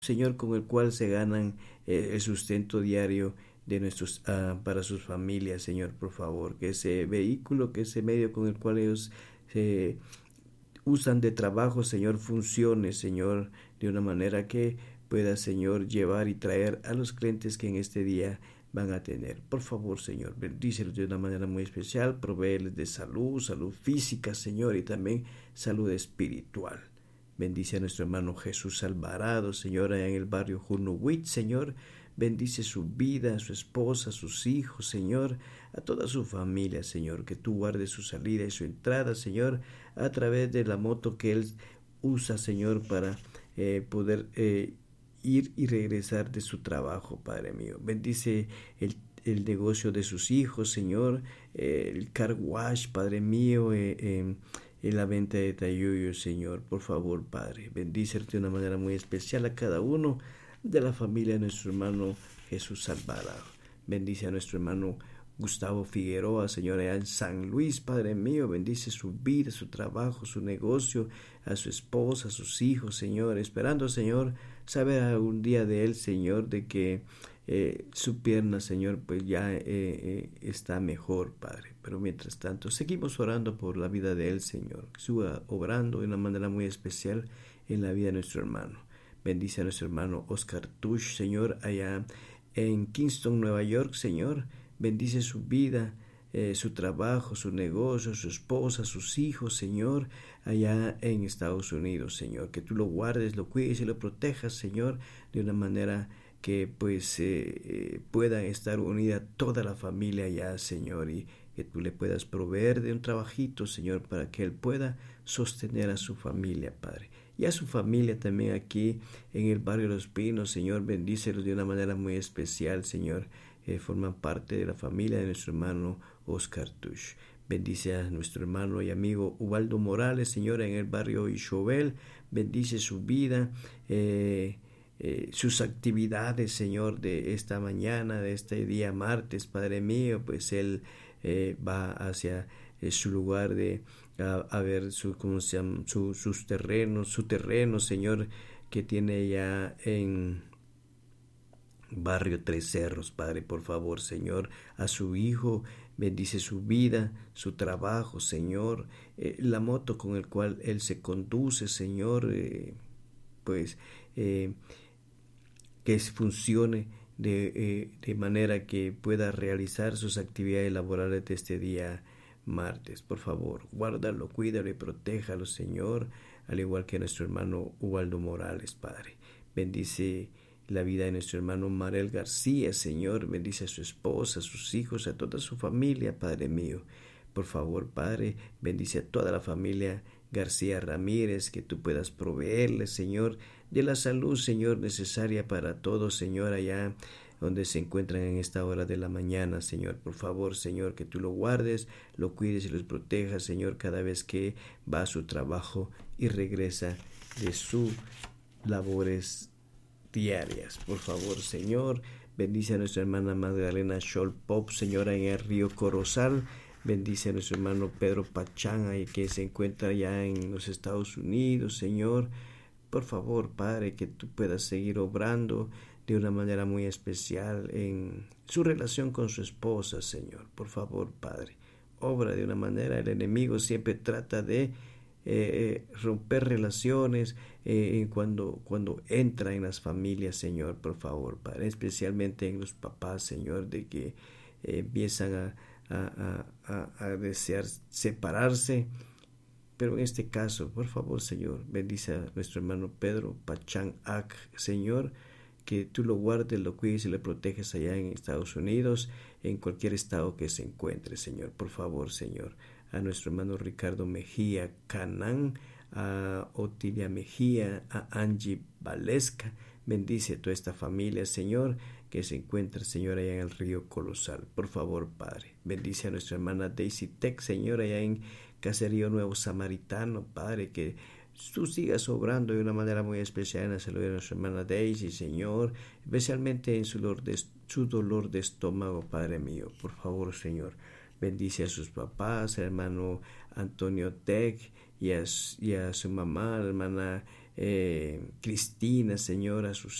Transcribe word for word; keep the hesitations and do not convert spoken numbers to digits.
Señor, con el cual se ganan eh, el sustento diario de nuestros uh, para sus familias, Señor, por favor, que ese vehículo, que ese medio con el cual ellos se usan de trabajo, Señor, funcione, Señor, de una manera que pueda, Señor, llevar y traer a los clientes que en este día van a tener. Por favor, Señor, bendícelos de una manera muy especial, proveerles de salud, salud física, Señor, y también salud espiritual. Bendice a nuestro hermano Jesús Alvarado, Señor, allá en el barrio Junuwit, Señor. Bendice su vida, a su esposa, a sus hijos, Señor, a toda su familia, Señor. Que tú guardes su salida y su entrada, Señor, a través de la moto que él usa, Señor, para eh, poder eh, ir y regresar de su trabajo, Padre mío. Bendice el, el negocio de sus hijos, Señor, eh, el car wash, Padre mío, eh, eh, en la venta de tayuyo, Señor. Por favor, Padre, bendícete de una manera muy especial a cada uno de la familia de nuestro hermano Jesús Alvarado. Bendice a nuestro hermano Gustavo Figueroa, Señor, allá en San Luis, Padre mío. Bendice su vida, su trabajo, su negocio, a su esposa, a sus hijos, Señor. Esperando, Señor, saber algún día de él, Señor, de que Eh, su pierna, Señor, pues ya eh, eh, está mejor, Padre. Pero mientras tanto, seguimos orando por la vida de él, Señor. Que siga obrando de una manera muy especial en la vida de nuestro hermano. Bendice a nuestro hermano Oscar Tush, Señor, allá en Kingston, Nueva York, Señor. Bendice su vida, eh, su trabajo, su negocio, su esposa, sus hijos, Señor, allá en Estados Unidos, Señor. Que tú lo guardes, lo cuides y lo protejas, Señor, de una manera que pues eh, eh, pueda estar unida toda la familia ya, Señor, y que tú le puedas proveer de un trabajito, Señor, para que él pueda sostener a su familia, Padre. Y a su familia también aquí en el barrio Los Pinos, Señor, bendícelos de una manera muy especial, Señor. Eh, forman parte de la familia de nuestro hermano Oscar Tush. Bendice a nuestro hermano y amigo Ubaldo Morales, Señor, en el barrio Ixobel. Bendice su vida, eh, Eh, sus actividades, Señor, de esta mañana, de este día martes, Padre mío, pues él eh, va hacia eh, su lugar de a, a ver su, ¿cómo se llama? Su, sus terrenos, su terreno, Señor, que tiene ya en barrio Tres Cerros, Padre, por favor, Señor, a su hijo, bendice su vida, su trabajo, Señor, eh, la moto con el cual él se conduce, Señor, eh, pues eh, que funcione de, eh, de manera que pueda realizar sus actividades laborales de este día martes. Por favor, guárdalo, cuídalo y protéjalo, Señor, al igual que nuestro hermano Ubaldo Morales, Padre. Bendice la vida de nuestro hermano Marel García, Señor. Bendice a su esposa, a sus hijos, a toda su familia, Padre mío. Por favor, Padre, bendice a toda la familia García Ramírez, que tú puedas proveerle, Señor, de la salud, Señor, necesaria para todos, Señor, allá donde se encuentran en esta hora de la mañana, Señor. Por favor, Señor, que tú lo guardes, lo cuides y los protejas, Señor, cada vez que va a su trabajo y regresa de sus labores diarias. Por favor, Señor, bendice a nuestra hermana Magdalena Scholl Pop, Señora, en el río Corozal. Bendice a nuestro hermano Pedro Pachán, que se encuentra allá en los Estados Unidos, Señor. Por favor, Padre, que tú puedas seguir obrando de una manera muy especial en su relación con su esposa, Señor. Por favor, Padre, obra de una manera. El enemigo siempre trata de eh, romper relaciones eh, cuando, cuando entra en las familias, Señor. Por favor, Padre, especialmente en los papás, Señor, de que eh, empiezan a A, a, a desear separarse, pero en este caso, por favor, Señor, bendice a nuestro hermano Pedro Pachán Ac, Señor, que tú lo guardes, lo cuides y le proteges allá en Estados Unidos, en cualquier estado que se encuentre, Señor. Por favor, Señor, a nuestro hermano Ricardo Mejía Canán, a Otilia Mejía, a Angie Valesca. Bendice a toda esta familia, Señor, que se encuentra, Señor, allá en el río Colosal. Por favor, Padre, bendice a nuestra hermana Daisy Tech, Señor, allá en Caserío Nuevo Samaritano, Padre, que tú sigas obrando de una manera muy especial en la salud de nuestra hermana Daisy, Señor, especialmente en su dolor de, su dolor de estómago, Padre mío. Por favor, Señor, bendice a sus papás, hermano Antonio Tech, y a, y a su mamá, la hermana eh, Cristina, Señor, a sus